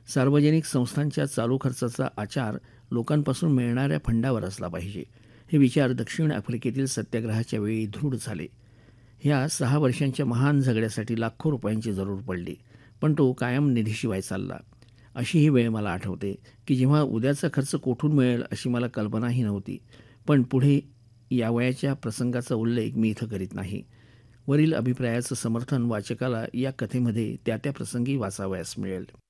सार्वजनिक संस्थांच्या चालू खर्चाचा आचार लोकांपासून मिळणाऱ्या फंडावर असला पाहिजे. हे विचार दक्षिण आफ्रिकेतील सत्याग्रहाच्या वेळी दृढ झाले. ह्या 6 वर्षांच्या महान झगड्यासाठी लाखो रुपयांची जरूर पडली, पण तो कायम निधीशिवाय चालला. अशी ही वेळ मला आठवते की जेव्हा उद्याचा खर्च कोठून मिळेल अशी मला कल्पनाही नव्हती. पण पुढे या वयाच्या प्रसंगाचा उल्लेख मी इथं करीत नाही. वरील अभिप्रायाचं समर्थन वाचकाला या कथेमध्ये त्या त्या प्रसंगी वाचावयास मिळेल.